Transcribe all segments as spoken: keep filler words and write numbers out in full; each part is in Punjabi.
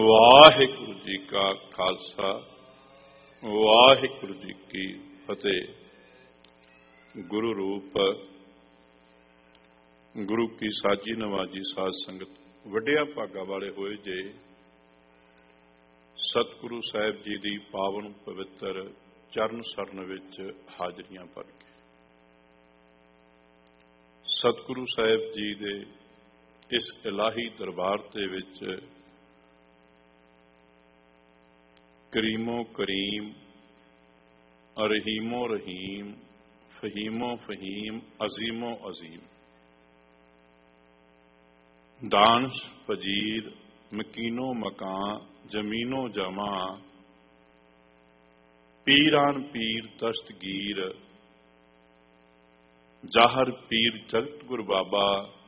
ਵਾਹਿਗੁਰੂ ਜੀ ਕਾ ਖਾਲਸਾ, ਵਾਹਿਗੁਰੂ ਜੀ ਕੀ ਫਤਿਹ। ਗੁਰੂ ਰੂਪ ਗੁਰੂ ਕੀ ਸਾਜੀ ਨਵਾਜੀ ਸਾਧ ਸੰਗਤ, ਵੱਡਿਆ ਭਾਗਾ ਵਾਲੇ ਹੋਏ ਜੇ ਸਤਿਗੁਰੂ ਸਾਹਿਬ ਜੀ ਦੀ ਪਾਵਨ ਪਵਿੱਤਰ ਚਰਨ ਸਰਨ ਵਿੱਚ ਹਾਜ਼ਰੀਆਂ ਭਰ ਕੇ ਸਤਿਗੁਰੂ ਸਾਹਿਬ ਜੀ ਦੇ ਇਸ ਇਲਾਹੀ ਦਰਬਾਰ ਦੇ ਵਿੱਚ ਕਰੀਮੋ ਕਰੀਮ, ਰਹੀਮੋ ਰਹੀਮ, ਫਹੀਮੋ ਫਹੀਮ, ਅਜ਼ੀਮੋ ਅਜ਼ੀਮ, ਦਾਨਸ਼ ਫਜੀਰ, ਮਕੀਨੋ ਮਕਾਂ, ਜ਼ਮੀਨੋ ਜਮਾ, ਪੀਰਾਨ ਪੀਰ ਦਸਤਗੀਰ, ਜ਼ਾਹਰ ਪੀਰ ਜਗਤ ਗੁਰ ਬਾਬਾ,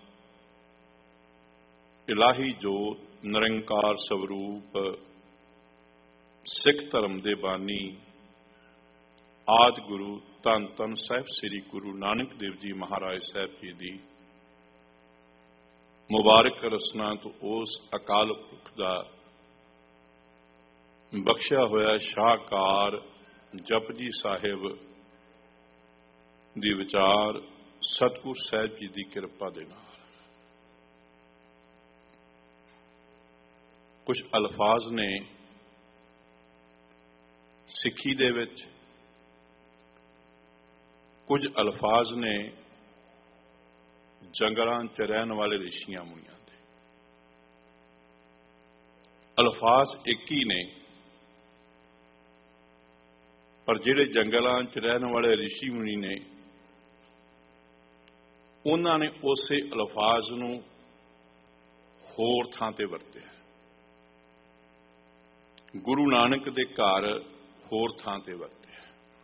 ਇਲਾਹੀ ਜੋਤ ਨਿਰੰਕਾਰ ਸਵਰੂਪ, ਸਿੱਖ ਧਰਮ ਦੇ ਬਾਨੀ ਆਦਿ ਗੁਰੂ ਧੰਨ ਧੰਨ ਸਾਹਿਬ ਸ੍ਰੀ ਗੁਰੂ ਨਾਨਕ ਦੇਵ ਜੀ ਮਹਾਰਾਜ ਸਾਹਿਬ ਜੀ ਦੀ ਮੁਬਾਰਕ ਰਸਨਾ ਤੋਂ ਉਸ ਅਕਾਲ ਪੁਰਖ ਦਾ ਬਖਸ਼ਿਆ ਹੋਇਆ ਸ਼ਾਹਕਾਰ ਜਪਜੀ ਸਾਹਿਬ ਦੀ ਵਿਚਾਰ ਸਤਿਗੁਰ ਸਾਹਿਬ ਜੀ ਦੀ ਕਿਰਪਾ ਦੇ ਨਾਲ ਕੁਝ ਅਲਫਾਜ਼ ਨੇ ਸਿੱਖੀ ਦੇ ਵਿੱਚ, ਕੁਝ ਅਲਫਾਜ਼ ਨੇ ਜੰਗਲਾਂ 'ਚ ਰਹਿਣ ਵਾਲੇ ਰਿਸ਼ੀਆਂ ਮੁਨੀਆਂ ਦੇ। ਅਲਫਾਜ਼ ਇੱਕ ਹੀ ਨੇ, ਪਰ ਜਿਹੜੇ ਜੰਗਲਾਂ 'ਚ ਰਹਿਣ ਵਾਲੇ ਰਿਸ਼ੀ ਮੁਨੀ ਨੇ ਉਹਨਾਂ ਨੇ ਉਸੇ ਅਲਫਾਜ਼ ਨੂੰ ਹੋਰ ਥਾਂ ਤੇ ਵਰਤਿਆ। ਗੁਰੂ ਨਾਨਕ ਦੇ ਘਰ ਹੋਰ ਥਾਂ ਤੇ ਵਰਤਿਆ।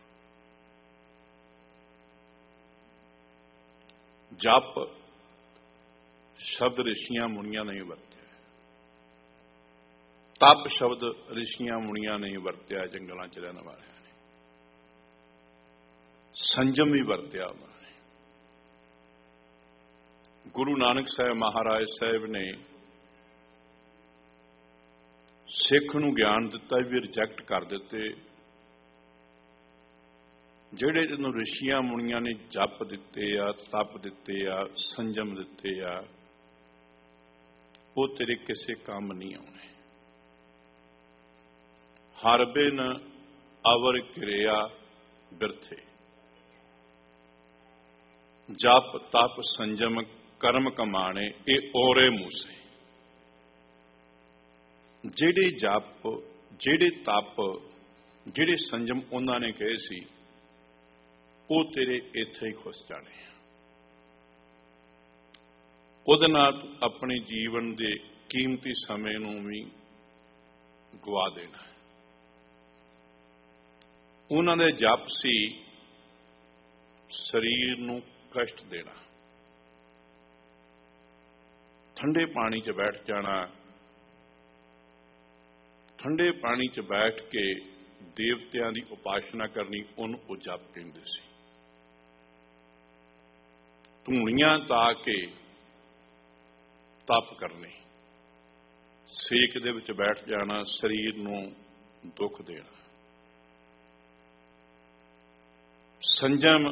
ਜਪ ਸ਼ਬਦ ਰਿਸ਼ੀਆਂ ਮੁਨੀਆਂ ਨਹੀਂ ਵਰਤਿਆ, ਤਪ ਸ਼ਬਦ ਰਿਸ਼ੀਆਂ ਮੁਨੀਆਂ ਨਹੀਂ ਵਰਤਿਆ, ਜੰਗਲਾਂ 'ਚ ਰਹਿਣ ਵਾਲਿਆਂ ਨੇ ਸੰਜਮ ਵੀ ਵਰਤਿਆ। ਉਹਨਾਂ ਨੇ ਗੁਰੂ ਨਾਨਕ ਸਾਹਿਬ ਮਹਾਰਾਜ ਸਾਹਿਬ ਨੇ ਸਿੱਖ ਨੂੰ ਗਿਆਨ ਦਿੱਤਾ ਵੀ ਰਿਜੈਕਟ ਕਰ ਦਿੱਤੇ। ਜਿਹੜੇ ਜਿਹਨੂੰ ਰਿਸ਼ੀਆਂ ਮੁਨੀਆਂ ਨੇ ਜਪ ਦਿੱਤੇ ਆ, ਤਪ ਦਿੱਤੇ ਆ, ਸੰਜਮ ਦਿੱਤੇ ਆ, ਉਹ ਤੇਰੇ ਕਿਸੇ ਕੰਮ ਨਹੀਂ ਆਉਣੇ। ਹਰ ਬਿਨ ਅਵਰ ਕਿਰਿਆ ਬਿਰਥੇ, ਜਪ ਤਪ ਸੰਜਮ ਕਰਮ ਕਮਾਣੇ ਇਹ ਔਰੇ ਮੂਸੇ। ਜਿਹੜੇ ਜਪ, ਜਿਹੜੇ ਤਪ, ਜਿਹੜੇ ਸੰਜਮ ਉਹਨਾਂ ਨੇ ਕਹੇ ਸੀ, ਉਹ ਤੇਰੇ ਇੱਥੇ ਹੀ ਖੁੱਸ ਜਾਣੇ ਆ। ਉਹਦੇ ਨਾਲ ਆਪਣੇ ਜੀਵਨ ਦੇ ਕੀਮਤੀ ਸਮੇਂ ਨੂੰ ਵੀ ਗਵਾ ਦੇਣਾ। ਉਹਨਾਂ ਦੇ ਜਪ ਸੀ ਸਰੀਰ ਨੂੰ ਕਸ਼ਟ ਦੇਣਾ, ਠੰਡੇ ਪਾਣੀ 'ਚ ਬੈਠ ਜਾਣਾ, ਠੰਡੇ ਪਾਣੀ 'ਚ ਬੈਠ ਕੇ ਦੇਵਤਿਆਂ ਦੀ ਉਪਾਸਨਾ ਕਰਨੀ, ਉਹਨੂੰ ਉਹ ਜਪ ਕਹਿੰਦੇ ਸੀ। ਧੂਣੀਆਂ ਤਾ ਕੇ ਤਪ ਕਰਨੇ, ਸੇਕ ਦੇ ਵਿੱਚ ਬੈਠ ਜਾਣਾ, ਸਰੀਰ ਨੂੰ ਦੁੱਖ ਦੇਣਾ। ਸੰਜਮ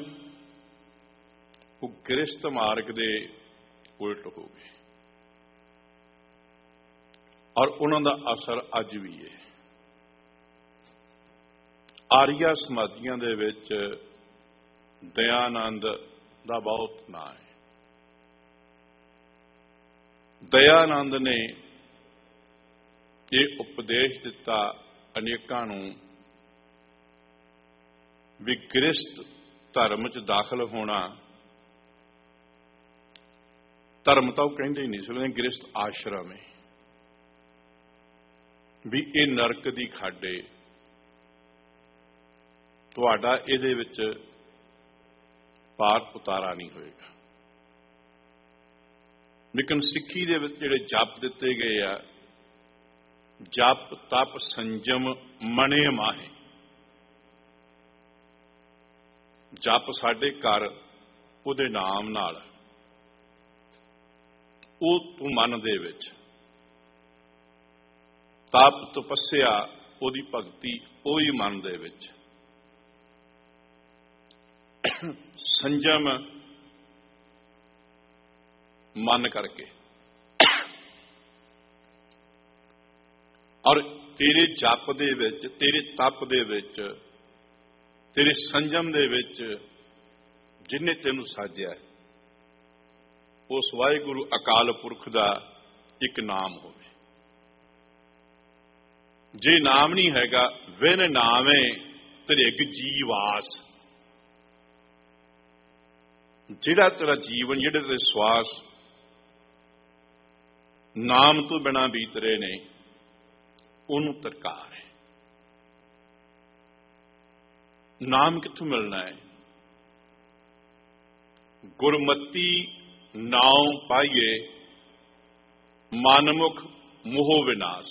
ਉਹ ਗ੍ਰਸਤ ਮਾਰਗ ਦੇ ਉਲਟ ਹੋ ਗਏ, ਔਰ ਉਹਨਾਂ ਦਾ ਅਸਰ ਅੱਜ ਵੀ ਹੈ। ਆਰੀਆ ਸਮਾਧੀਆਂ ਦੇ ਵਿੱਚ ਦਇਆਨੰਦ ਦਾ ਬਹੁਤ ਨਾਂ ਹੈ। ਦਇਆਨੰਦ ਨੇ ਇਹ ਉਪਦੇਸ਼ ਦਿੱਤਾ ਅਨੇਕਾਂ ਨੂੰ ਵੀ ਗ੍ਰਸਤ ਧਰਮ 'ਚ ਦਾਖਲ ਹੋਣਾ, ਧਰਮ ਤਾਂ ਉਹ ਕਹਿੰਦੇ ਹੀ ਨਹੀਂ ਸੀ, ਗ੍ਰਸਤ ਆਸ਼ਰਮ ਹੈ, ਵੀ ਇਹ ਨਰਕ ਦੀ ਖੱਡ ਏ, ਤੁਹਾਡਾ ਇਹਦੇ ਵਿੱਚ ਪਾਰ ਉਤਾਰਾ ਨਹੀਂ ਹੋਏਗਾ। ਲੇਕਿਨ ਸਿੱਖੀ ਦੇ ਵਿੱਚ ਜਿਹੜੇ ਜਪ ਦਿੱਤੇ ਗਏ ਆ, ਜਪ ਤਪ ਸੰਜਮ ਮਣੇ ਮਾਹੇ, ਜਪ ਸਾਡੇ ਘਰ ਉਹਦੇ ਨਾਮ ਨਾਲ, ਉਹ ਤੂੰ ਮਨ ਦੇ ਵਿੱਚ ਤਪ ਤਪੱਸਿਆ ਉਹਦੀ ਭਗਤੀ ਉਹੀ ਮਨ ਦੇ ਵਿੱਚ, ਸੰਜਮ ਮਨ ਕਰਕੇ। ਔਰ ਤੇਰੇ ਜਪ ਦੇ ਵਿੱਚ, ਤੇਰੇ ਤਪ ਦੇ ਵਿੱਚ, ਤੇਰੇ ਸੰਜਮ ਦੇ ਵਿੱਚ ਜਿਨੇ ਤੈਨੂੰ ਸਾਜਿਆ ਉਸ ਵਾਹਿਗੁਰੂ ਅਕਾਲ ਪੁਰਖ ਦਾ ਇੱਕ ਨਾਮ ਹੋਵੇ। ਜੇ ਨਾਮ ਨਹੀਂ ਹੈਗਾ, ਵਿਨ ਨਾਮੇ ਤ੍ਰਿਗ ਜੀਵਾਸ, ਜਿਹੜਾ ਤੇਰਾ ਜੀਵਨ, ਜਿਹੜੇ ਤੇਰੇ ਸਵਾਸ ਨਾਮ ਤੋਂ ਬਿਨਾਂ ਬੀਤ ਰਹੇ ਨੇ, ਉਹਨੂੰ ਤਰਕਾਰ ਹੈ। ਨਾਮ ਕਿੱਥੋਂ ਮਿਲਣਾ ਹੈ? ਗੁਰਮਤੀ ਨਾਉ ਪਾਈਏ, ਮਨਮੁਖ ਮੋਹ ਵਿਨਾਸ਼।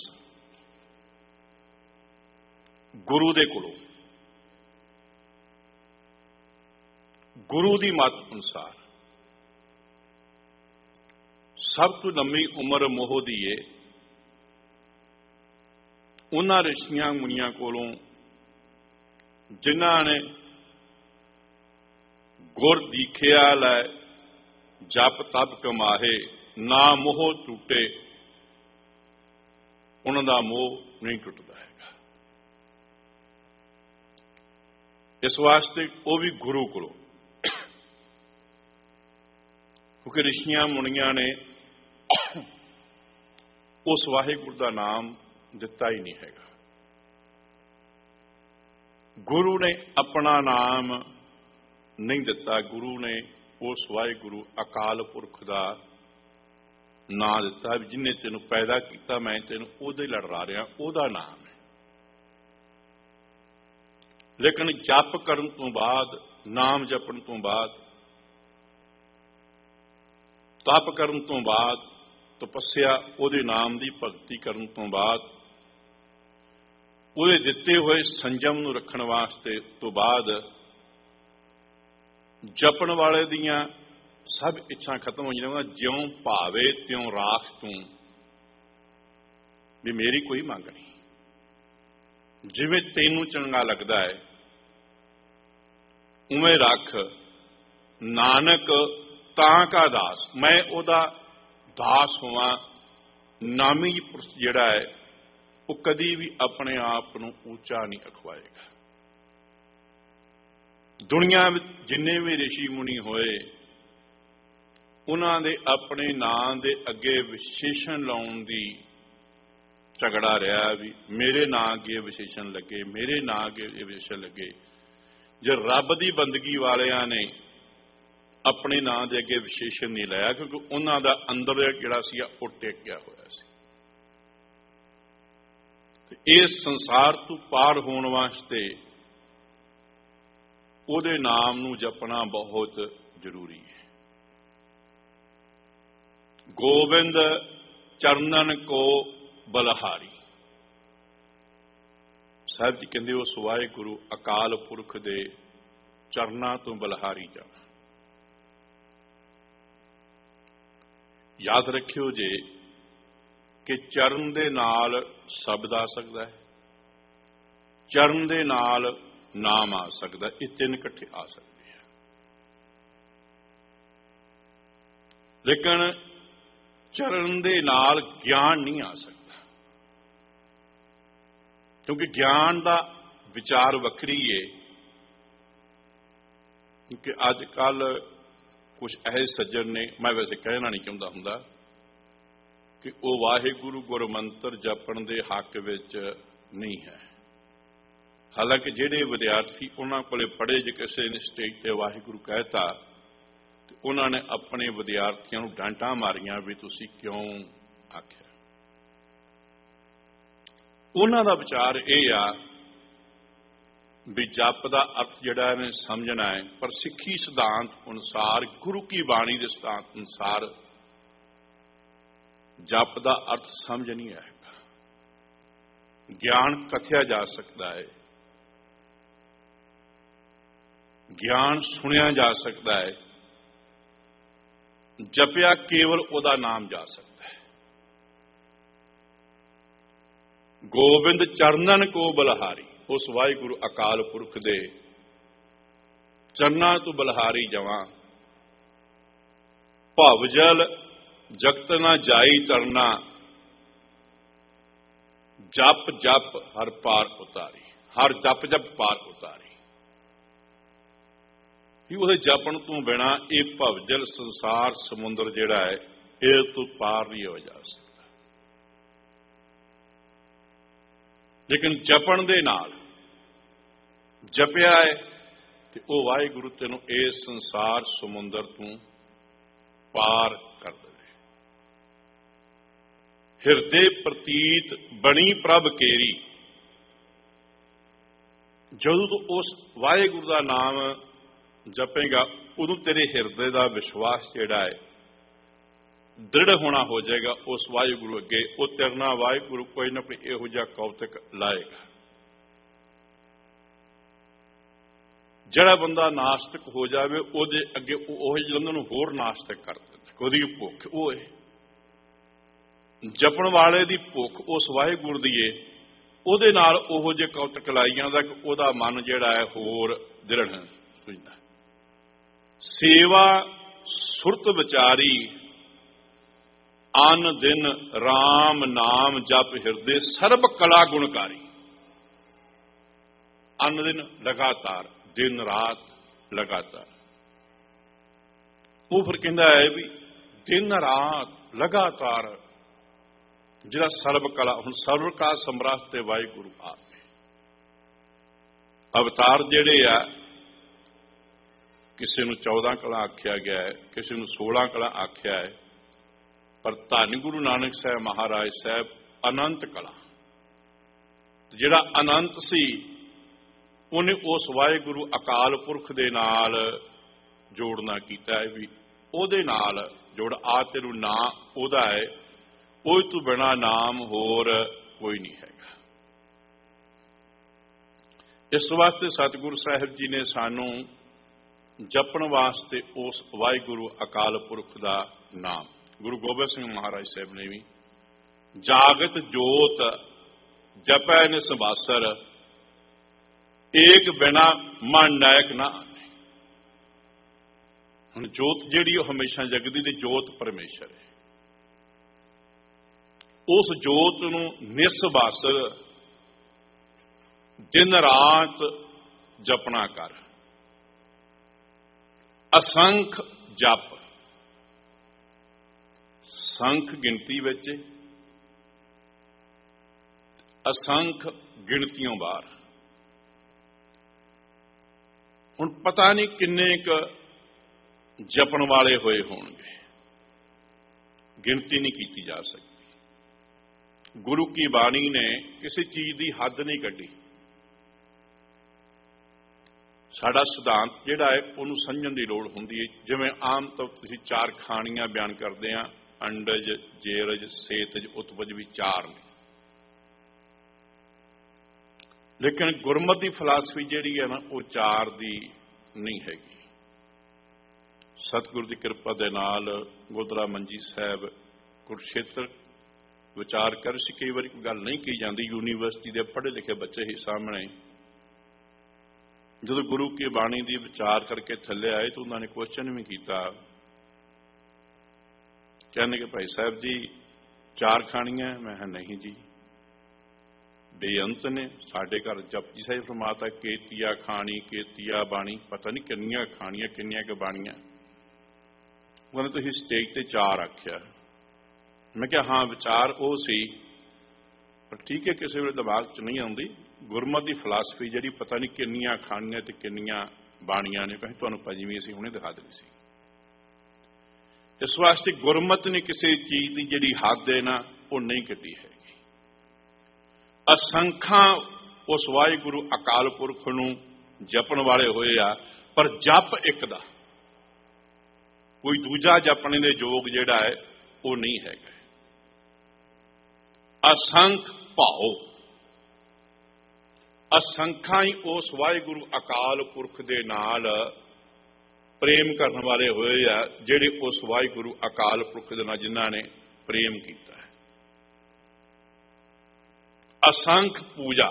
ਗੁਰੂ ਦੇ ਕੋਲੋਂ, ਗੁਰੂ ਦੀ ਮੱਤ ਅਨੁਸਾਰ ਸਭ ਤੋਂ ਲੰਮੀ ਉਮਰ ਮੋਹ ਦੀ ਏ। ਉਹਨਾਂ ਰਿਸ਼ੀਆਂ ਮੁਨੀਆਂ ਕੋਲੋਂ ਜਿਨ੍ਹਾਂ ਨੇ ਗੁਰ ਦੀਖਿਆ ਲੈ, ਜਪ ਤਪ ਕਮਾਹੇ, ਨਾ ਮੋਹ ਟੁੱਟੇ, ਉਹਨਾਂ ਦਾ ਮੋਹ ਨਹੀਂ ਟੁੱਟਦਾ ਹੈਗਾ। ਇਸ ਵਾਸਤੇ ਉਹ ਵੀ ਗੁਰੂ ਕੋਲੋਂ, ਕਿਉਂਕਿ ਰਿਸ਼ੀਆਂ ਮੁਨੀਆਂ ਨੇ ਉਸ ਵਾਹਿਗੁਰੂ ਦਾ ਨਾਮ ਦਿੱਤਾ ਹੀ ਨਹੀਂ ਹੈਗਾ। ਗੁਰੂ ਨੇ ਆਪਣਾ ਨਾਮ ਨਹੀਂ ਦਿੱਤਾ, ਗੁਰੂ ਨੇ ਉਸ ਵਾਹਿਗੁਰੂ ਅਕਾਲ ਪੁਰਖ ਦਾ ਨਾਂ ਦਿੱਤਾ ਵੀ ਜਿਹਨੇ ਤੈਨੂੰ ਪੈਦਾ ਕੀਤਾ, ਮੈਂ ਤੈਨੂੰ ਉਹਦੇ ਲੜਾ ਰਿਹਾ, ਉਹਦਾ ਨਾਮ ਹੈ। ਲੇਕਿਨ ਜਪ ਕਰਨ ਤੋਂ ਬਾਅਦ, ਨਾਮ ਜਪਣ ਤੋਂ ਬਾਅਦ, ਤਪ ਕਰਨ ਤੋਂ ਬਾਅਦ, ਤਪੱਸਿਆ ਉਹਦੇ ਨਾਮ ਦੀ ਭਗਤੀ ਕਰਨ ਤੋਂ ਬਾਅਦ, ਉਹਦੇ ਦਿੱਤੇ ਹੋਏ ਸੰਜਮ ਨੂੰ ਰੱਖਣ ਵਾਸਤੇ ਤੋਂ ਬਾਅਦ, ਜਪਣ ਵਾਲੇ ਦੀਆਂ ਸਭ ਇੱਛਾ ਖਤਮ ਹੋ ਜਾਂਦੀਆਂ। ਜਿਉਂ ਭਾਵੇ ਤਿਉਂ ਰਾਖ ਤੂੰ, ਵੀ ਮੇਰੀ ਕੋਈ ਮੰਗ ਨਹੀਂ, ਜਿਵੇਂ ਤੈਨੂੰ ਚੰਗਾ ਲੱਗਦਾ ਹੈ ਉਵੇਂ ਰੱਖ। ਨਾਨਕ ਤਾਂ ਕਾ ਦਾਸ, ਮੈਂ ਉਹਦਾ ਦਾਸ ਹੋਵਾਂ। ਨਾਮੀ ਪੁਰਸ਼ ਜਿਹੜਾ ਹੈ ਉਹ ਕਦੀ ਵੀ ਆਪਣੇ ਆਪ ਨੂੰ ਉੱਚਾ ਨਹੀਂ ਅਖਵਾਏਗਾ। ਦੁਨੀਆ ਵਿੱਚ ਜਿੰਨੇ ਵੀ ਰਿਸ਼ੀ ਮੁਨੀ ਹੋਏ, ਉਹਨਾਂ ਦੇ ਆਪਣੇ ਨਾਂ ਦੇ ਅੱਗੇ ਵਿਸ਼ੇਸ਼ਣ ਲਾਉਣ ਦੀ ਝਗੜਾ ਰਿਹਾ ਵੀ ਮੇਰੇ ਨਾਂ ਅੱਗੇ ਵਿਸ਼ੇਸ਼ਣ ਲੱਗੇ, ਮੇਰੇ ਨਾਂ ਅੱਗੇ ਵਿਸ਼ੇਸ਼ਣ ਲੱਗੇ। ਜੇ ਰੱਬ ਦੀ ਬੰਦਗੀ ਵਾਲਿਆਂ ਨੇ ਆਪਣੇ ਨਾਂ ਦੇ ਅੱਗੇ ਵਿਸ਼ੇਸ਼ਣ ਨਹੀਂ ਲਾਇਆ, ਕਿਉਂਕਿ ਉਹਨਾਂ ਦਾ ਅੰਦਰ ਜਿਹੜਾ ਸੀ ਉਹ ਟੇਕਿਆ ਹੋਇਆ ਸੀ। ਇਸ ਸੰਸਾਰ ਤੋਂ ਪਾਰ ਹੋਣ ਵਾਸਤੇ ਉਹਦੇ ਨਾਮ ਨੂੰ ਜਪਣਾ ਬਹੁਤ ਜ਼ਰੂਰੀ ਹੈ। ਗੋਬਿੰਦ ਚਰਨਨ ਕੋ ਬਲਹਾਰੀ, ਸਾਹਿਬ ਜੀ ਕਹਿੰਦੇ ਉਸ ਵਾਹਿਗੁਰੂ ਅਕਾਲ ਪੁਰਖ ਦੇ ਚਰਨਾਂ ਤੋਂ ਬਲਹਾਰੀ ਜਾਣਾ। ਯਾਦ ਰੱਖਿਓ ਜੇ ਕਿ ਚਰਨ ਦੇ ਨਾਲ ਸ਼ਬਦ ਆ ਸਕਦਾ ਹੈ, ਚਰਨ ਦੇ ਨਾਲ ਨਾਮ ਆ ਸਕਦਾ, ਇਹ ਤਿੰਨ ਇਕੱਠੇ ਆ ਸਕਦੇ ਆ। ਲੇਕਿਨ ਚਰਨ ਦੇ ਨਾਲ ਗਿਆਨ ਨਹੀਂ ਆ ਸਕਦਾ, ਕਿਉਂਕਿ ਗਿਆਨ ਦਾ ਵਿਚਾਰ ਵੱਖਰੀ ਹੈ। ਕਿਉਂਕਿ ਅੱਜ ਕੱਲ ਕੁਝ ਇਹੋ ਸੱਜਣ ਨੇ, ਮੈਂ ਵੈਸੇ ਕਹਿਣਾ ਨਹੀਂ ਚਾਹੁੰਦਾ ਹੁੰਦਾ ਕਿ ਉਹ ਵਾਹਿਗੁਰੂ ਗੁਰਮੰਤਰ ਜਪਣ ਦੇ ਹੱਕ ਵਿੱਚ ਨਹੀਂ ਹੈ। ਹਾਲਾਂਕਿ ਜਿਹੜੇ ਵਿਦਿਆਰਥੀ ਉਹਨਾਂ ਕੋਲੇ ਪੜ੍ਹੇ, ਜੇ ਕਿਸੇ ਨੇ ਸਟੇਜ ਤੇ ਵਾਹਿਗੁਰੂ ਕਹਿਤਾ ਤੇ ਉਹਨਾਂ ਨੇ ਆਪਣੇ ਵਿਦਿਆਰਥੀਆਂ ਨੂੰ ਡਾਂਟਾਂ ਮਾਰੀਆਂ ਵੀ ਤੁਸੀਂ ਕਿਉਂ ਆਖਿਆ। ਉਹਨਾਂ ਦਾ ਵਿਚਾਰ ਇਹ ਆ ਵੀ ਜਪ ਦਾ ਅਰਥ ਜਿਹੜਾ ਇਹਨੇ ਸਮਝਣਾ ਹੈ, ਪਰ ਸਿੱਖੀ ਸਿਧਾਂਤ ਅਨੁਸਾਰ, ਗੁਰੂ ਕੀ ਬਾਣੀ ਦੇ ਸਿਧਾਂਤ ਅਨੁਸਾਰ ਜਪ ਦਾ ਅਰਥ ਸਮਝ ਨਹੀਂ ਆਏਗਾ। ਗਿਆਨ ਕਥਿਆ ਜਾ ਸਕਦਾ ਹੈ, ਗਿਆਨ ਸੁਣਿਆ ਜਾ ਸਕਦਾ ਹੈ, ਜਪਿਆ ਕੇਵਲ ਉਹਦਾ ਨਾਮ ਜਾ ਸਕਦਾ ਹੈ। ਗੋਬਿੰਦ ਚਰਨਨ ਕੋ ਬਲਹਾਰੀ, ਉਸ ਵਾਹਿਗੁਰੂ ਅਕਾਲ ਪੁਰਖ ਦੇ ਚਰਨਾਂ ਤੋਂ ਬਲਹਾਰੀ ਜਾਵਾਂ। ਭਵ ਜਲ ਜਗਤ ਨਾ ਜਾਈ ਤਰਨਾ, ਜਪ ਜਪ ਹਰ ਪਾਰ ਉਤਾਰੀ, ਹਰ ਜਪ ਜਪ ਪਾਰ ਉਤਾਰੀ। ਕਿ ਉਹਦੇ ਜਪਣ ਤੋਂ ਬਿਨਾਂ ਇਹ ਭਵਜਲ ਸੰਸਾਰ ਸਮੁੰਦਰ ਜਿਹੜਾ ਹੈ ਇਹ ਤੋਂ ਪਾਰ ਨਹੀਂ ਹੋ ਜਾ ਸਕਦਾ। ਲੇਕਿਨ ਜਪਣ ਦੇ ਨਾਲ ਜਪਿਆ ਹੈ ਤੇ ਉਹ ਵਾਹਿਗੁਰੂ ਤੈਨੂੰ ਇਸ ਸੰਸਾਰ ਸਮੁੰਦਰ ਤੋਂ ਪਾਰ ਕਰ ਦੇਵੇ। ਹਿਰਦੇ ਪ੍ਰਤੀਤ ਬਣੀ ਪ੍ਰਭ ਕੇਰੀ, ਜਦੋਂ ਤੂੰ ਉਸ ਵਾਹਿਗੁਰੂ ਦਾ ਨਾਮ ਜਪੇਗਾ ਉਦੋਂ ਤੇਰੇ ਹਿਰਦੇ ਦਾ ਵਿਸ਼ਵਾਸ ਜਿਹੜਾ ਹੈ ਦ੍ਰਿੜ ਹੋਣਾ ਹੋ ਜਾਏਗਾ ਉਸ ਵਾਹਿਗੁਰੂ ਅੱਗੇ। ਉਹ ਤੇਰੇ ਨਾਲ ਵਾਹਿਗੁਰੂ ਕੋਈ ਨਾ ਕੋਈ ਇਹੋ ਜਿਹਾ ਕੌਤਕ ਲਾਏਗਾ। ਜਿਹੜਾ ਬੰਦਾ ਨਾਸਤਿਕ ਹੋ ਜਾਵੇ ਉਹਦੇ ਅੱਗੇ ਉਹ ਜਿਹਨਾਂ ਨੂੰ ਹੋਰ ਨਾਸਤਿਕ ਕਰ ਦਿੰਦਾ। ਉਹਦੀ ਭੁੱਖ ਉਹ ਹੈ, ਜਪਣ ਵਾਲੇ ਦੀ ਭੁੱਖ ਉਸ ਵਾਹਿਗੁਰੂ ਦੀ ਏ, ਉਹਦੇ ਨਾਲ ਉਹੋ ਜਿਹੇ ਕੌਤਕ ਲਾਈ ਜਾਂਦਾ ਕਿ ਉਹਦਾ ਮਨ ਜਿਹੜਾ ਹੈ ਹੋਰ ਦ੍ਰਿੜ ਹੁੰਦਾ। ਸੇਵਾ ਸੁਰਤ ਵਿਚਾਰੀ, ਅਨ ਦਿਨ ਰਾਮ ਨਾਮ ਜਪ ਹਿਰਦੇ ਸਰਬ ਕਲਾ ਗੁਣਕਾਰੀ। ਅਨ ਦਿਨ ਲਗਾਤਾਰ, ਦਿਨ ਰਾਤ ਲਗਾਤਾਰ। ਉਹ ਫਿਰ ਕਹਿੰਦਾ ਹੈ ਵੀ ਦਿਨ ਰਾਤ ਲਗਾਤਾਰ ਜਿਹੜਾ ਸਰਬ ਕਲਾ, ਹੁਣ ਸਰਬ ਕਾ ਸਮਰੱਥ ਤੇ ਵਾਹਿਗੁਰੂ ਆਪ ਹੈ। ਅਵਤਾਰ ਜਿਹੜੇ ਆ ਕਿਸੇ ਨੂੰ ਚੌਦਾਂ ਕਲਾ ਆਖਿਆ ਗਿਆ ਹੈ, ਕਿਸੇ ਨੂੰ ਸੋਲਾਂ ਕਲਾ ਆਖਿਆ ਹੈ, ਪਰ ਧੰਨ ਗੁਰੂ ਨਾਨਕ ਸਾਹਿਬ ਮਹਾਰਾਜ ਸਾਹਿਬ ਅਨੰਤ ਕਲਾ, ਜਿਹੜਾ ਅਨੰਤ ਸੀ ਉਹਨੇ ਉਸ ਵਾਹਿਗੁਰੂ ਅਕਾਲ ਪੁਰਖ ਦੇ ਨਾਲ ਜੋੜਨਾ ਕੀਤਾ ਹੈ ਵੀ ਉਹਦੇ ਨਾਲ ਜੋੜ ਆ ਤੈਨੂੰ ਨਾ ਉਹਦਾ ਹੈ, ਉਹ ਤੋਂ ਬਿਨਾਂ ਨਾਮ ਹੋਰ ਕੋਈ ਨਹੀਂ ਹੈਗਾ। ਇਸ ਵਾਸਤੇ ਸਤਿਗੁਰੂ ਸਾਹਿਬ ਜੀ ਨੇ ਸਾਨੂੰ ਜਪਣ ਵਾਸਤੇ ਉਸ ਵਾਹਿਗੁਰੂ ਅਕਾਲ ਪੁਰਖ ਦਾ ਨਾਮ, ਗੁਰੂ ਗੋਬਿੰਦ ਸਿੰਘ ਮਹਾਰਾਜ ਸਾਹਿਬ ਨੇ ਵੀ ਜਾਗਤ ਜੋਤ ਜਪੈ ਨਿਸਬਾਸਰ, ਏਕ ਬਿਨਾ ਮਨ ਨਾਇਕ ਨਾ ਆਨੇ। ਹੁਣ ਜੋਤ ਜਿਹੜੀ ਉਹ ਹਮੇਸ਼ਾ ਜਗਦੀ ਤੇ ਜੋਤ ਪਰਮੇਸ਼ਰ ਹੈ। ਉਸ ਜੋਤ ਨੂੰ ਨਿਸਬਾਸਰ ਦਿਨ ਰਾਤ ਜਪਣਾ ਕਰ। ਅਸੰਖ ਜਪ, ਸੰਖ ਗਿਣਤੀ ਵਿੱਚ, ਅਸੰਖ ਗਿਣਤੀਆਂ ਬਾਹਰ। ਹੁਣ ਪਤਾ ਨਹੀਂ ਕਿੰਨੇ ਕੁ ਜਪਣ ਵਾਲੇ ਹੋਏ ਹੋਣਗੇ, ਗਿਣਤੀ ਨਹੀਂ ਕੀਤੀ ਜਾ ਸਕਦੀ। ਗੁਰੂ ਕੀ ਬਾਣੀ ਨੇ ਕਿਸੇ ਚੀਜ਼ ਦੀ ਹੱਦ ਨਹੀਂ ਕੱਢੀ। ਸਾਡਾ ਸਿਧਾਂਤ ਜਿਹੜਾ ਹੈ ਉਹਨੂੰ ਸਮਝਣ ਦੀ ਲੋੜ ਹੁੰਦੀ ਹੈ। ਜਿਵੇਂ ਆਮ ਤੌਰ ਤੁਸੀਂ ਚਾਰ ਖਾਣੀਆਂ ਬਿਆਨ ਕਰਦੇ ਆ, ਅੰਡਜ, ਜੇਰਜ, ਸੇਤਜ, ਉਤਪਜ ਵੀ ਚਾਰ ਨੇ। ਲੇਕਿਨ ਗੁਰਮਤਿ ਦੀ ਫਿਲਾਸਫੀ ਜਿਹੜੀ ਹੈ ਨਾ ਉਹ ਚਾਰ ਦੀ ਨਹੀਂ ਹੈਗੀ। ਸਤਿਗੁਰੂ ਦੀ ਕਿਰਪਾ ਦੇ ਨਾਲ ਗੁਰਦੁਆਰਾ ਮੰਜੀ ਸਾਹਿਬ ਕੁਰੂਕਸ਼ੇਤਰ ਵਿਚਾਰ ਕਰ ਸੀ। ਕਈ ਵਾਰੀ ਕੋਈ ਗੱਲ ਨਹੀਂ ਕਹੀ ਜਾਂਦੀ, ਯੂਨੀਵਰਸਿਟੀ ਦੇ ਪੜ੍ਹੇ ਲਿਖੇ ਬੱਚੇ ਹੀ ਸਾਹਮਣੇ ਜਦੋਂ ਗੁਰੂ ਕੀ ਬਾਣੀ ਦੀ ਵਿਚਾਰ ਕਰਕੇ ਥੱਲੇ ਆਏ ਤਾਂ ਉਹਨਾਂ ਨੇ ਕੁਐਸਚਨ ਵੀ ਕੀਤਾ। ਕਹਿੰਦੇ ਕਿ ਭਾਈ ਸਾਹਿਬ ਜੀ ਚਾਰ ਖਾਣੀਆਂ? ਮੈਂ ਕਿਹਾ ਨਹੀਂ ਜੀ, ਬੇਅੰਤ ਨੇ। ਸਾਡੇ ਘਰ ਜਪਜੀ ਸਾਹਿਬ ਫਰਮਾਤਾ ਕੇਤੀਆ ਖਾਣੀ ਕੇਤੀਆ ਬਾਣੀ, ਪਤਾ ਨਹੀਂ ਕਿੰਨੀਆਂ ਖਾਣੀਆਂ ਕਿੰਨੀਆਂ ਕੁ ਬਾਣੀਆਂ। ਉਹਨੇ ਤੁਸੀਂ ਸਟੇਜ ਤੇ ਚਾਰ ਆਖਿਆ। ਮੈਂ ਕਿਹਾ ਹਾਂ ਵਿਚਾਰ ਉਹ ਸੀ, ਪਰ ਠੀਕ ਹੈ ਕਿਸੇ ਵੇਲੇ ਦਿਮਾਗ 'ਚ ਨਹੀਂ ਆਉਂਦੀ। ਗੁਰਮਤਿ ਦੀ ਫਿਲਾਸਫੀ ਜਿਹੜੀ ਪਤਾ ਨਹੀਂ ਕਿੰਨੀਆਂ ਖਾਣੀਆਂ ਤੇ ਕਿੰਨੀਆਂ ਬਾਣੀਆਂ ਨੇ, ਕਹਿੰਦੇ ਤੁਹਾਨੂੰ ਪੰਜਵੀਂ ਅਸੀਂ ਹੁਣੇ ਦਿਖਾ ਦੇਣੀ ਸੀ। ਇਸ ਵਾਸਤੇ ਗੁਰਮਤਿ ਨੇ ਕਿਸੇ ਚੀਜ਼ ਦੀ ਜਿਹੜੀ ਹੱਦ ਹੈ ਨਾ ਉਹ ਨਹੀਂ ਕੱਢੀ ਹੈਗੀ। ਅਸੰਖਾਂ ਉਸ ਵਾਹਿਗੁਰੂ ਅਕਾਲ ਪੁਰਖ ਨੂੰ ਜਪਣ ਵਾਲੇ ਹੋਏ ਆ, ਪਰ ਜਪ ਇੱਕ ਦਾ, ਕੋਈ ਦੂਜਾ ਜਪਣੇ ਦੇ ਯੋਗ ਜਿਹੜਾ ਹੈ ਉਹ ਨਹੀਂ ਹੈਗਾ। ਅਸੰਖ ਭਾਉ, ਅਸੰਖਾਂ ਹੀ ਉਸ ਵਾਹਿਗੁਰੂ ਅਕਾਲ ਪੁਰਖ ਦੇ ਨਾਲ ਪ੍ਰੇਮ ਕਰਨ ਵਾਲੇ ਹੋਏ ਆ, ਜਿਹੜੇ ਉਸ ਵਾਹਿਗੁਰੂ ਅਕਾਲ ਪੁਰਖ ਦੇ ਨਾਲ ਜਿਨ੍ਹਾਂ ਨੇ ਪ੍ਰੇਮ ਕੀਤਾ ਹੈ। असंख पूजा,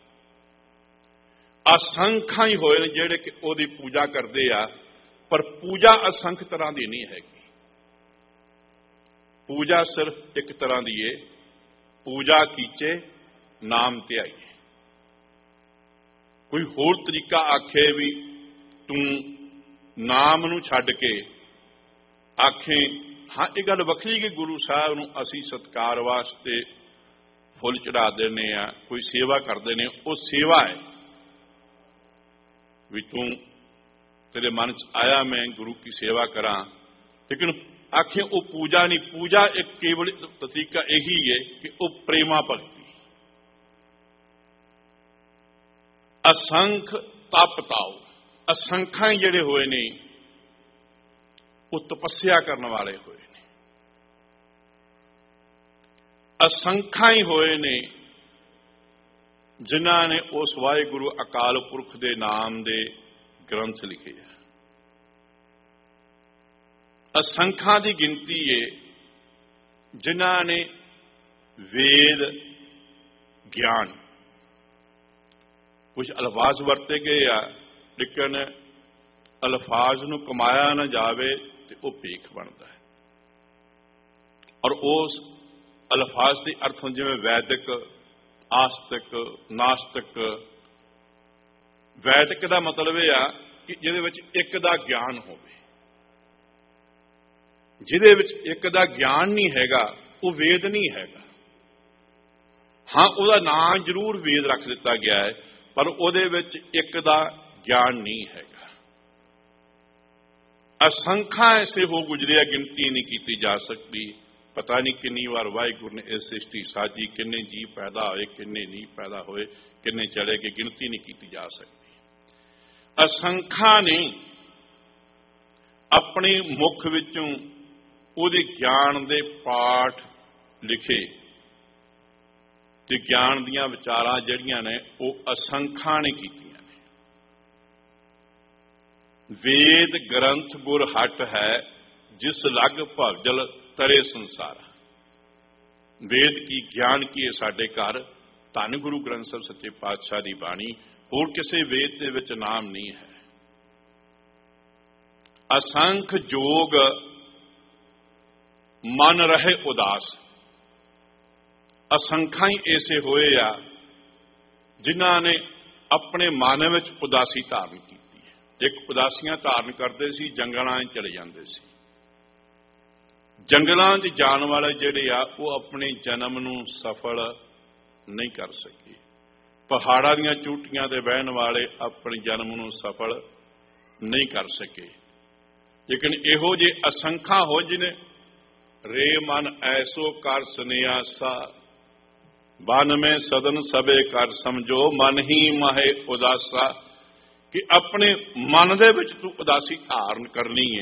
असंख्या ही होए ने जिहड़े कि उहदी पूजा करते आ, पर पूजा असंख तरह की नहीं हैगी। पूजा सिर्फ एक तरह की है, पूजा कीचे नाम ध्याईए। कोई होर तरीका आखे भी तू नाम नूं छड्ड के आखे हाँ ये गल वखरी कि गुरु साहब नूं असीं सत्कार वास्ते फुल चढ़ा देने आ, कोई सेवा करते हैं, वो सेवा है भी तू तेरे मन च आया मैं गुरु की सेवा करा, लेकिन आखे वो पूजा नहीं। पूजा एक केवल तरीका यही है कि वो प्रेमा भगती। असंख तप ताओ, असंख्या जिहड़े होए ने वो तपस्या करने वाले होए ने, असंख्या ही होए ने जिन्हां ने उस वाहिगुरु अकाल पुरख दे नाम दे ग्रंथ लिखे है। असंख्या की गिनती है जिन्हां ने वेद ज्ञान, कुछ अल्फाज वरते गए आ, लेकिन अल्फाज नूं कमाया ना जावे तो वह भीख बनता है। और उस अल्फाज के अर्थ जिवें वैदिक, आस्तिक, नास्तिक। वैदिक का मतलब यह आ कि जिहदे विच एक दा ज्ञान होवे, जिहदे विच एक दा ज्ञान नहीं हैगा वो वेद नहीं हैगा। हाँ उसका नाम जरूर वेद रख दिता गया है, पर उहदे विच एक दा ज्ञान नहीं हैगा। असंख्या ऐसे हो गुजरे, गिनती नहीं की जा सकती। पता नहीं कितनी बार वाहिगुरु ने इस सृष्टि साजी, किन्ने जी पैदा होए, किन्ने नहीं पैदा होए, किन्ने चले गए, गिनती नहीं की जा सकती। असंख्या ने अपने मुख विचों उहदे ज्ञान दे पाठ लिखे ते ज्ञान दीयां विचारां जिहड़ियां ने वो असंख्या ने कीतियां ने। वेद ग्रंथ गुर हट है जिस लग भवजल तरे संसार। वेद की ज्ञान की है साडे घर, धन गुरु ग्रंथ साहिब सच्चे पातशाह की बाणी, होर किसी वेद दे विच नाम नहीं है। असंख जोग मन रहे उदास। असंख्या ही ऐसे होए आ जिन्हां ने अपने मन में उदासी धारण की है। एक उदासियां धारण करते सी, जंगलों चले जाते सी। जंगलों च जाण वाले जिहड़े आ वो अपने जन्म नूं सफल नहीं कर सके। पहाड़ां दीयां चोटियां ते बहन वाले अपने जन्म नूं सफल नहीं कर सके। लेकिन इहो जे असंख्या हो जिन्हें रे मन ऐसो कर सन्यासा, बन में सदन सबे कर समझो मन ही माहे उदासा। कि अपने मन दे विच तू उदासी धारण करनी है,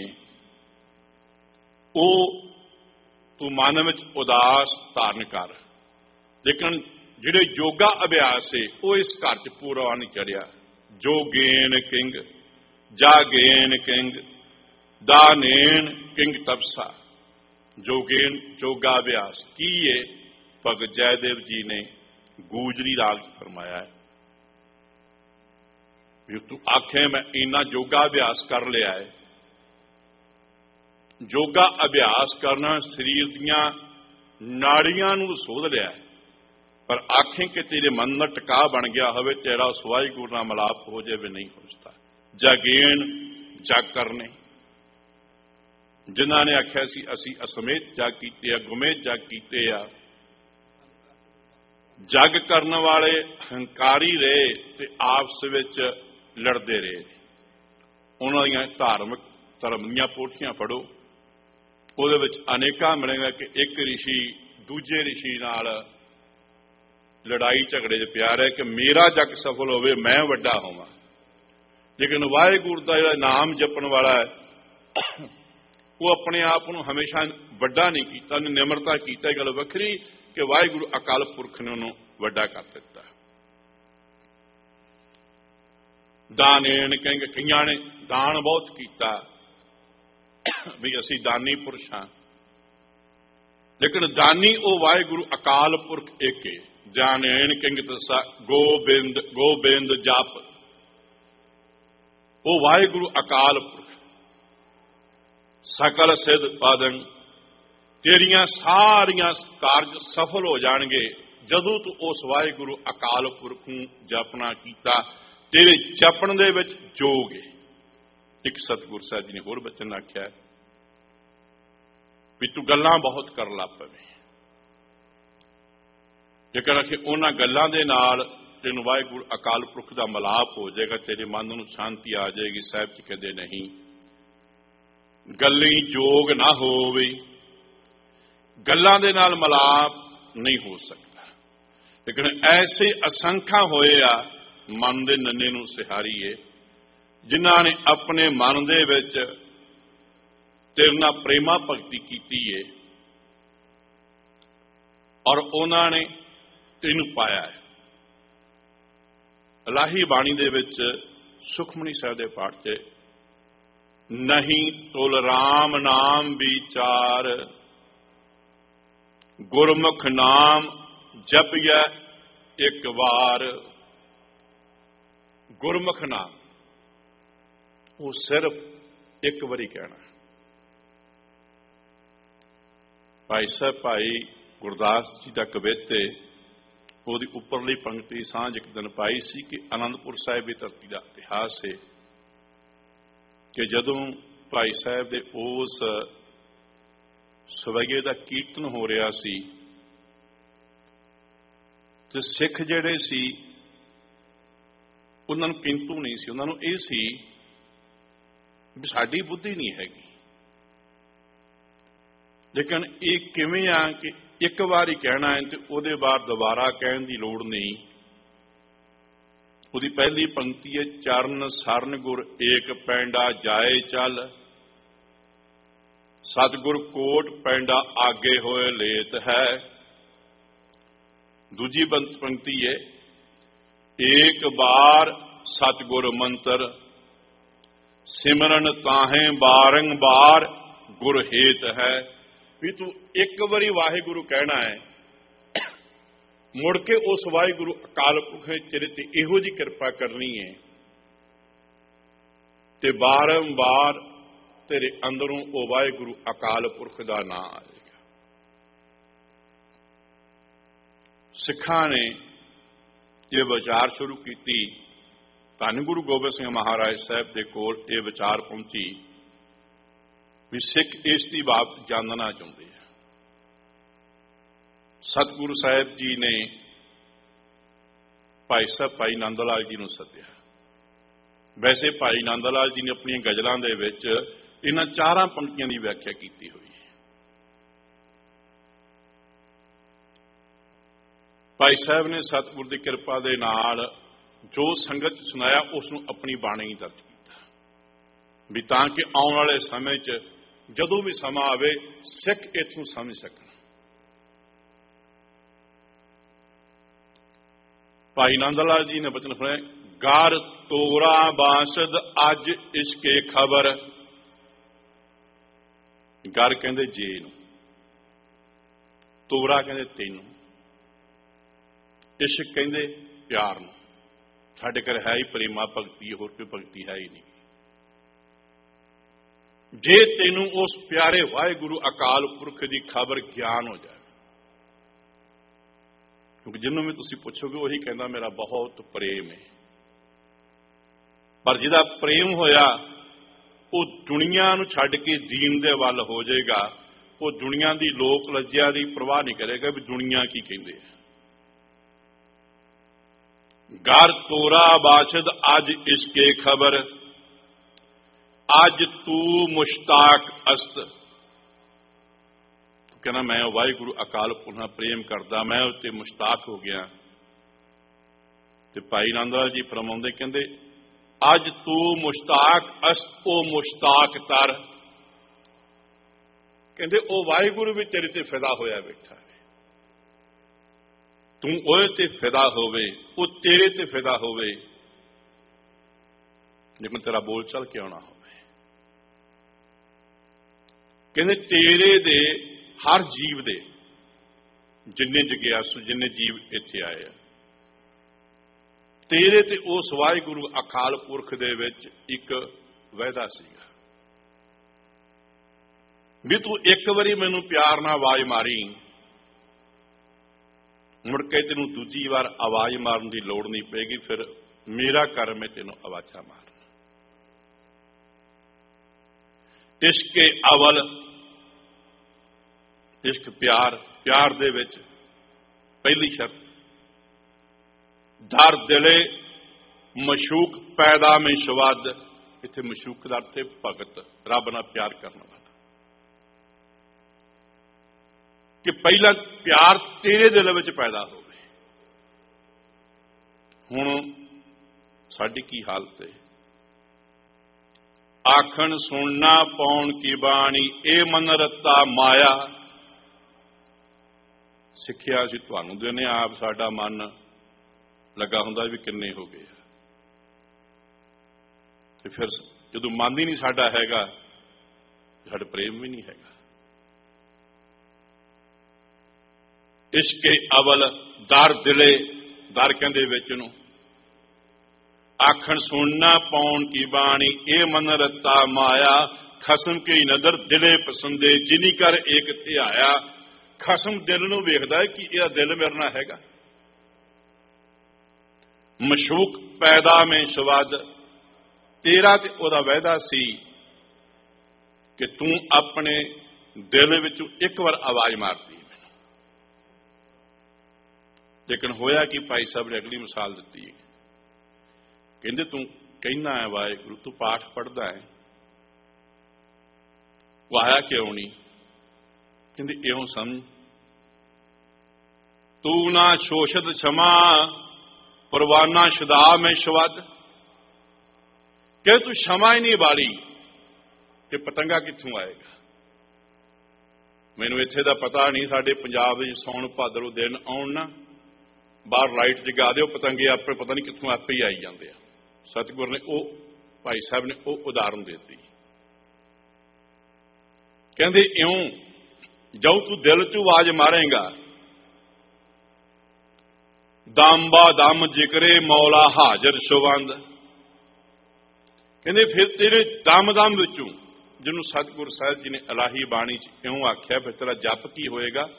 वो तू मन में उदास धारण कर। लेकिन जिहड़े योगा अभ्यास है वो इस घर च पूरा नहीं चढ़िया। जोगेन किंग जागेन किंग दानेन किंग तपसा। जोगेन जोगाभ्यास की है, भगत जयदेव जी ने गूजरी राग फरमाया है। तू आखे मैं इन्ना योगाभ्यास कर लिया है। योगा अभ्यास करना शरीर दियां नाड़ियां नूं सोध लिया है, पर आखें कि तेरे मन का टिका बन गया होवे, तेरा उस वाहिगुरू नाल मिलाप हो जाए, नहीं हो सकता। जागेन जग करने, जिन्हां ने आख्या सी असी असमेत जग कीते आ, गुमेत जग कीते आ। जग करने वाले हंकारी रहे ते आपस विच लड़ते रहे। उन्हां दीयां धार्मिक धर्म दीयां पोथियां पढ़ो, ਉਹਦੇ ਵਿੱਚ अनेका मिलेगा कि एक ऋषि दूजे ऋषि नाल लड़ाई झगड़े च प्यार है कि मेरा जग सफल होवे, मैं वड्डा होवां। लेकिन वाहिगुरू का जिहड़ा नाम जपण वाला है वो अपने आप को हमेशा वड्डा नहीं कीता, निमरता कीता। गल वखरी कि वाहिगुरू अकाल पुरख ने उन्होंने वड्डा कर दिता। दानेन कहेंगे, कईयां ने दान बहुत कीता भी असी दानी पुरुष हाँ, लेकिन दानी वो वाहिगुरू अकाल पुरख एक है। ਜਾਣੇਣ ਕਿੰਗਤ ਗੋਬਿੰਦ ਗੋਬਿੰਦ ਜਪ। ਉਹ ਵਾਹਿਗੁਰੂ ਅਕਾਲ ਪੁਰਖ ਸਕਲ ਸਿੱਧ ਪਾਦੰ, ਤੇਰੀਆਂ ਸਾਰੀਆਂ ਕਾਰਜ ਸਫਲ ਹੋ ਜਾਣਗੇ ਜਦੋਂ ਤੂੰ ਉਸ ਵਾਹਿਗੁਰੂ ਅਕਾਲ ਪੁਰਖ ਨੂੰ ਜਪਣਾ ਕੀਤਾ। ਤੇਰੇ ਜਪਣ ਦੇ ਵਿੱਚ ਜੋਗ ਹੈ। ਇੱਕ ਸਤਿਗੁਰ ਸਾਹਿਬ ਜੀ ਨੇ ਹੋਰ ਬਚਨ ਆਖਿਆ ਵੀ ਤੂੰ ਗੱਲਾਂ ਬਹੁਤ ਕਰ ਲੱਗ ਪਵੇਂ, ਜੇਕਰ ਕਿ ਉਹਨਾਂ ਗੱਲਾਂ ਦੇ ਨਾਲ ਤੈਨੂੰ ਵਾਹਿਗੁਰੂ ਅਕਾਲ ਪੁਰਖ ਦਾ ਮਿਲਾਪ ਹੋ ਜਾਏਗਾ, ਤੇਰੇ ਮਨ ਨੂੰ ਸ਼ਾਂਤੀ ਆ ਜਾਏਗੀ। ਸਾਹਿਬ ਜੀ ਕਹਿੰਦੇ ਨਹੀਂ, ਗੱਲੀ ਜੋਗ ਨਾ ਹੋਵੇ, ਗੱਲਾਂ ਦੇ ਨਾਲ ਮਿਲਾਪ ਨਹੀਂ ਹੋ ਸਕਦਾ। ਲੇਕਿਨ ਐਸੇ ਅਸੰਖਾ ਹੋਏ ਆ ਮਨ ਦੇ ਨੰਨੇ ਨੂੰ ਸਿਹਾਰੀਏ, ਜਿਨ੍ਹਾਂ ਨੇ ਆਪਣੇ ਮਨ ਦੇ ਵਿੱਚ ਤੇਰੇ ਨਾਲ ਪ੍ਰੇਮਾ ਭਗਤੀ ਕੀਤੀ ਹੈ ਔਰ ਉਹਨਾਂ ਨੇ ਤੈਨੂੰ ਪਾਇਆ ਹੈ। ਇਲਾਹੀ ਬਾਣੀ ਦੇ ਵਿੱਚ ਸੁਖਮਨੀ ਸਾਹਿਬ ਦੇ ਪਾਠ 'ਚ ਨਹੀਂ ਤੁਲ ਰਾਮ ਨਾਮ ਵਿਚਾਰ, ਗੁਰਮੁਖ ਨਾਮ ਜਪਿਐ ਇੱਕ ਵਾਰ। ਗੁਰਮੁਖ ਨਾਮ ਉਹ ਸਿਰਫ ਇੱਕ ਵਾਰੀ ਕਹਿਣਾ। ਭਾਈ ਸਾਹਿਬ ਭਾਈ ਗੁਰਦਾਸ ਜੀ ਦਾ ਕਵਿੱਤੇ ਉਹਦੀ ਉੱਪਰਲੀ ਪੰਕਤੀ ਸਾਂਝ ਇੱਕ ਦਿਨ ਪਾਈ ਸੀ ਕਿ ਆਨੰਦਪੁਰ ਸਾਹਿਬ ਦੀ ਧਰਤੀ ਦਾ ਇਤਿਹਾਸ ਹੈ ਕਿ ਜਦੋਂ ਭਾਈ ਸਾਹਿਬ ਦੇ ਉਸ ਸਵਈਏ ਦਾ ਕੀਰਤਨ ਹੋ ਰਿਹਾ ਸੀ ਤੇ ਸਿੱਖ ਜਿਹੜੇ ਸੀ ਉਹਨਾਂ ਨੂੰ ਕਿੰਤੂ ਨਹੀਂ ਸੀ, ਉਹਨਾਂ ਨੂੰ ਇਹ ਸੀ ਵੀ ਸਾਡੀ ਬੁੱਧੀ ਨਹੀਂ ਹੈਗੀ। ਲੇਕਿਨ ਇਹ ਕਿਵੇਂ ਆ ਕਿ ਇੱਕ ਵਾਰ ਹੀ ਕਹਿਣਾ ਹੈ ਤੇ ਉਹਦੇ ਬਾਅਦ ਦੁਬਾਰਾ ਕਹਿਣ ਦੀ ਲੋੜ ਨਹੀਂ। ਉਹਦੀ ਪਹਿਲੀ ਪੰਕਤੀ ਹੈ ਚਰਨ ਸਰਨ ਗੁਰ ਏਕ ਪੈਂਡਾ ਜਾਏ ਚੱਲ, ਸਤਿਗੁਰ ਕੋਟ ਪੈਂਡਾ ਆਗੇ ਹੋਏ ਲੇਤ ਹੈ। ਦੂਜੀ ਪੰਕਤੀ ਹੈ ਏਕ ਬਾਰ ਸਤਿਗੁਰ ਮੰਤਰ, ਸਿਮਰਨ ਤਾਹੇ ਬਾਰੰਬਾਰ ਗੁਰ ਹੇਤ ਹੈ। ਵੀ ਤੂੰ ਇੱਕ ਵਾਰੀ ਵਾਹਿਗੁਰੂ ਕਹਿਣਾ ਹੈ, ਮੁੜ ਕੇ ਉਸ ਵਾਹਿਗੁਰੂ ਅਕਾਲ ਪੁਰਖ ਨੇ ਤੇਰੇ ਤੇ ਇਹੋ ਜਿਹੀ ਕਿਰਪਾ ਕਰਨੀ ਹੈ ਤੇ ਬਾਰੰਬਾਰ ਤੇਰੇ ਅੰਦਰੋਂ ਉਹ ਵਾਹਿਗੁਰੂ ਅਕਾਲ ਪੁਰਖ ਦਾ ਨਾਂ ਆਏਗਾ। ਸਿੱਖਾਂ ਨੇ ਇਹ ਵਿਚਾਰ ਸ਼ੁਰੂ ਕੀਤੀ, ਧੰਨ ਗੁਰੂ ਗੋਬਿੰਦ ਸਿੰਘ ਮਹਾਰਾਜ ਸਾਹਿਬ ਦੇ ਕੋਲ ਇਹ ਵਿਚਾਰ ਪਹੁੰਚੀ ਵੀ ਸਿੱਖ ਇਸ ਦੀ ਬਾਬਤ ਜਾਣਨਾ ਚਾਹੁੰਦੇ ਆ। ਸਤਿਗੁਰੂ ਸਾਹਿਬ ਜੀ ਨੇ ਭਾਈ ਸਾਹਿਬ ਭਾਈ ਨੰਦ ਲਾਲ ਜੀ ਨੂੰ ਸੱਦਿਆ। ਵੈਸੇ ਭਾਈ ਨੰਦ ਲਾਲ ਜੀ ਨੇ ਆਪਣੀਆਂ ਗਜ਼ਲਾਂ ਦੇ ਵਿੱਚ ਇਹਨਾਂ ਚਾਰਾਂ ਪੰਕਤੀਆਂ ਦੀ ਵਿਆਖਿਆ ਕੀਤੀ ਹੋਈ ਹੈ। ਭਾਈ ਸਾਹਿਬ ਨੇ ਸਤਿਗੁਰ ਦੀ ਕਿਰਪਾ ਦੇ ਨਾਲ ਜੋ ਸੰਗਤ ਸੁਣਾਇਆ ਉਸ ਨੂੰ ਆਪਣੀ ਬਾਣੀ ਦਰਜ ਕੀਤਾ ਵੀ ਤਾਂ ਕਿ ਆਉਣ ਵਾਲੇ ਸਮੇਂ 'ਚ ਜਦੋਂ ਵੀ ਸਮਾਂ ਆਵੇ ਸਿੱਖ ਇੱਥੋਂ ਸਮਝ ਸਕਣ। ਭਾਈ ਨੰਦ ਲਾਲ ਜੀ ਨੇ ਬਚਨ ਸੁਣਾਇਆ, ਗਰ ਤੋਰਾ ਬਾਸਦ ਅੱਜ ਇਸ਼ਕੇ ਖਬਰ। ਗਰ ਕਹਿੰਦੇ ਜੇ ਨੂੰ, ਤੋਰਾ ਕਹਿੰਦੇ ਤੈਨੂੰ, ਇਸ਼ਕ ਕਹਿੰਦੇ ਪਿਆਰ ਨੂੰ। ਸਾਡੇ ਘਰ ਹੈ ਹੀ ਪ੍ਰੇਮਾ ਭਗਤੀ, ਹੋਰ ਕੋਈ ਭਗਤੀ ਹੈ ਹੀ ਨਹੀਂ। ਜੇ ਤੈਨੂੰ ਉਸ ਪਿਆਰੇ ਵਾਹਿਗੁਰੂ ਅਕਾਲ ਪੁਰਖ ਦੀ ਖਬਰ ਗਿਆਨ ਹੋ ਜਾਏ, ਕਿਉਂਕਿ ਜਿਹਨੂੰ ਵੀ ਤੁਸੀਂ ਪੁੱਛੋਗੇ ਉਹੀ ਕਹਿੰਦਾ ਮੇਰਾ ਬਹੁਤ ਪ੍ਰੇਮ ਹੈ। ਪਰ ਜਿਹਦਾ ਪ੍ਰੇਮ ਹੋਇਆ ਉਹ ਦੁਨੀਆ ਨੂੰ ਛੱਡ ਕੇ ਦੀਨ ਦੇ ਵੱਲ ਹੋ ਜਾਏਗਾ। ਉਹ ਦੁਨੀਆ ਦੀ ਲੋਕ ਲੱਜਿਆ ਦੀ ਪਰਵਾਹ ਨਹੀਂ ਕਰੇਗਾ ਵੀ ਦੁਨੀਆ ਕੀ ਕਹਿੰਦੇ ਆ। ਗਰ ਤੋਰਾ ਬਾਸ਼ਦ ਅੱਜ ਇਸ਼ਕੇ ਖਬਰ, ਅੱਜ ਤੂੰ ਮੁਸ਼ਤਾਕ ਅਸਤ। ਕਹਿੰਦਾ ਮੈਂ ਵਾਹਿਗੁਰੂ ਅਕਾਲ ਪੁਰਖ ਨਾਲ ਪ੍ਰੇਮ ਕਰਦਾ, ਮੈਂ ਉੱਤੇ ਮੁਸ਼ਤਾਕ ਹੋ ਗਿਆ। ਤੇ ਭਾਈ ਨੰਦ ਲਾਲ ਜੀ ਫਰਮਾਉਂਦੇ ਕਹਿੰਦੇ ਅੱਜ ਤੂੰ ਮੁਸ਼ਤਾਕ ਅਸਤ, ਉਹ ਮੁਸ਼ਤਾਕ ਤਰ। ਕਹਿੰਦੇ ਉਹ ਵਾਹਿਗੁਰੂ ਵੀ ਤੇਰੇ ਤੇ ਫਿਦਾ ਹੋਇਆ ਬੈਠਾ ਹੈ। ਤੂੰ ਉਹਦੇ ਤੇ ਫਿਦਾ ਹੋਵੇ, ਉਹ ਤੇਰੇ ਤੇ ਫਿਦਾ ਹੋਵੇ, ਲੇਕਿਨ ਤੇਰਾ ਬੋਲ ਚੱਲ ਕੇ ਆਉਣਾ ਹੋਵੇ। ਕਹਿੰਦੇ ਤੇਰੇ ਦੇ ਹਰ ਜੀਵ ਦੇ ਜਿੰਨੇ ਜਗਿਆਸੂ ਜਿੰਨੇ ਜੀਵ ਇੱਥੇ ਆਏ ਆ, ਤੇਰੇ ਤੇ ਉਸ ਵਾਹਿਗੁਰੂ ਅਕਾਲ ਪੁਰਖ ਦੇ ਵਿੱਚ ਇੱਕ ਵਾਅਦਾ ਸੀਗਾ ਵੀ ਤੂੰ ਇੱਕ ਵਾਰੀ ਮੈਨੂੰ ਪਿਆਰ ਨਾਲ ਆਵਾਜ਼ ਮਾਰੀ, ਮੁੜ ਕੇ ਤੈਨੂੰ ਦੂਜੀ ਵਾਰ ਆਵਾਜ਼ ਮਾਰਨ ਦੀ ਲੋੜ ਨਹੀਂ ਪਏਗੀ, ਫਿਰ ਮੇਰਾ ਕਰਮ ਹੈ ਤੈਨੂੰ ਆਵਾਜ਼ਾਂ ਮਾਰਨਾ। ਇਸ਼ਕ ਅਵਲ, ਇਸ਼ਕ ਪਿਆਰ, ਪਿਆਰ ਦੇ ਵਿੱਚ ਪਹਿਲੀ ਸ਼ਰਤ ਦਰ ਦਿਲੇ ਮਸ਼ੂਕ ਪੈਦਾ ਮੈਂ ਸ਼ਵਾਦ। ਇੱਥੇ ਮਸ਼ੂਕ ਦਾ ਅਰਥ ਹੈ ਭਗਤ, ਰੱਬ ਨਾਲ ਪਿਆਰ ਕਰਨ ਵਾਲਾ, ਕਿ ਪਹਿਲਾ ਪਿਆਰ ਤੇਰੇ ਦਿਲ ਵਿੱਚ ਪੈਦਾ ਹੋਵੇ। ਹੁਣ ਸਾਡੀ ਕੀ ਹਾਲਤ ਹੈ? ਆਖਣ ਸੁਣਨਾ ਪਾਉਣ ਕੀ ਬਾਣੀ, ਇਹ ਮਨ ਰਤਾ ਮਾਇਆ। ਸਿੱਖਿਆ ਅਸੀਂ ਤੁਹਾਨੂੰ ਦਿੰਦੇ, ਆਪ ਸਾਡਾ ਮਨ ਲੱਗਾ ਹੁੰਦਾ ਵੀ ਕਿੰਨੇ ਹੋ ਗਏ, ਤੇ ਫਿਰ ਜਦੋਂ ਮਨ ਹੀ ਨਹੀਂ ਸਾਡਾ ਹੈਗਾ, ਸਾਡਾ ਪ੍ਰੇਮ ਵੀ ਨਹੀਂ ਹੈਗਾ। ਇਸ਼ਕੇ ਅਵਲ ਦਰ ਦਿਲੇ, ਦਰ ਕਹਿੰਦੇ ਵਿੱਚ ਨੂੰ, ਆਖਣ ਸੁਣਨਾ ਪਾਉਣ ਕੀ ਬਾਣੀ, ਇਹ ਮਨ ਰਤਾ ਮਾਇਆ। ਖਸਮ ਕੀ ਨਦਰ ਦਿਲੇ ਪਸੰਦੇ, ਜਿਨੀ ਕਰ ਏਕ ਧਿਆਇਆ। ਖਸਮ ਦਿਲ ਨੂੰ ਵੇਖਦਾ ਹੈ ਕਿ ਇਹਦਾ ਦਿਲ ਮੇਰੇ ਨਾਲ ਹੈਗਾ। ਮਸ਼ੂਕ ਪੈਦਾ ਮੈਂ ਸਵਾਦ, ਤੇਰਾ ਤੇ ਉਹਦਾ ਵਾਅਦਾ ਸੀ ਕਿ ਤੂੰ ਆਪਣੇ ਦਿਲ ਵਿੱਚੋਂ ਇੱਕ ਵਾਰ ਆਵਾਜ਼ ਮਾਰਦੀ ਮੈਨੂੰ। ਲੇਕਿਨ ਹੋਇਆ ਕਿ ਭਾਈ ਸਾਹਿਬ ਨੇ ਅਗਲੀ ਮਿਸਾਲ ਦਿੱਤੀ ਹੈ, ਕਹਿੰਦੇ ਤੂੰ ਕਹਿਣਾ ਹੈ ਵਾਹਿਗੁਰੂ, ਤੂੰ ਪਾਠ ਪੜ੍ਹਦਾ ਹੈ, ਉਹ ਆਇਆ ਕਿਉਂ ਨਹੀਂ? ਕਹਿੰਦੇ ਇਉਂ ਸਮਝ, ਤੂੰ ਨਾ ਸ਼ੋਸ਼ਤ ਛਮਾ ਪਰਵਾਨਾ ਸ਼ਦਾ ਮੈਂ ਸ਼ਵਦ। ਕਿ ਤੂੰ ਸ਼ਮਾ ਹੀ ਨਹੀਂ ਬਾਲੀ ਕਿ ਪਤੰਗਾ ਕਿੱਥੋਂ ਆਏਗਾ। ਮੈਨੂੰ ਇੱਥੇ ਦਾ ਪਤਾ ਨਹੀਂ, ਸਾਡੇ ਪੰਜਾਬ ਵਿੱਚ ਸੌਣ ਭਾਦਰੋਂ ਦਿਨ ਆਉਣ ਨਾ, ਬਾਹਰ ਲਾਈਟ ਜਗਾ ਦਿਓ, ਪਤੰਗੇ ਆਪੇ ਪਤਾ ਨਹੀਂ ਕਿੱਥੋਂ ਆਪੇ ਹੀ ਆਈ ਜਾਂਦੇ ਆ। ਸਤਿਗੁਰ ਨੇ ਉਹ ਭਾਈ ਸਾਹਿਬ ਨੇ ਉਹ ਉਦਾਹਰਨ ਦੇ ਦਿੱਤੀ। ਕਹਿੰਦੇ ਇਉਂ ਜਦੋਂ ਤੂੰ ਦਿਲ ਚ ਆਵਾਜ਼ ਮਾਰੇਗਾ, ਦਮ ਬਾ ਦਮ ਜਿਕਰੇ ਮੌਲਾ ਹਾਜ਼ਰ ਸ਼ਵੰਦ। ਕਹਿੰਦੇ ਫਿਰ ਤੇਰੇ ਦਮ ਦਮ ਵਿੱਚੋਂ, ਜਿਹਨੂੰ ਸਤਿਗੁਰ ਸਾਹਿਬ ਜੀ ਨੇ ਇਲਾਹੀ ਬਾਣੀ ਚ ਇਉਂ ਆਖਿਆ, ਫਿਰ ਤੇਰਾ ਜਪ ਕੀ ਹੋਏਗਾ?